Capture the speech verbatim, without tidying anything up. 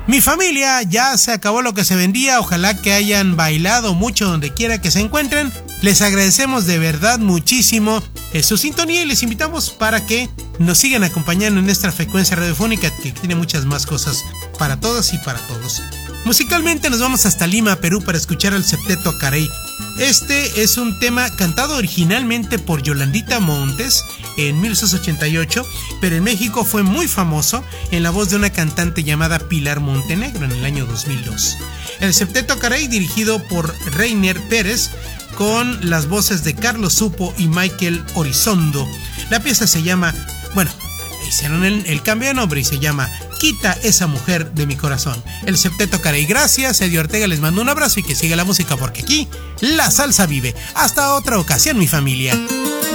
Mi familia, ya se acabó lo que se vendía, ojalá que hayan bailado mucho donde quiera que se encuentren. Les agradecemos de verdad muchísimo eh, su sintonía y les invitamos para que nos sigan acompañando en esta frecuencia radiofónica que tiene muchas más cosas para todas y para todos. Musicalmente nos vamos hasta Lima, Perú, para escuchar al Septeto Carey. Este es un tema cantado originalmente por Yolandita Montes en mil novecientos ochenta y ocho, pero en México fue muy famoso en la voz de una cantante llamada Pilar Montenegro en el año dos mil dos. El Septeto Carey, dirigido por Reiner Pérez, con las voces de Carlos Supo y Michael Orizondo. La pieza se llama, bueno, hicieron el, el cambio de nombre y se llama Quita esa mujer de mi corazón. El Septeto Carey. Gracias, Eddie Ortega, les mando un abrazo y que siga la música porque aquí la salsa vive. Hasta otra ocasión, mi familia.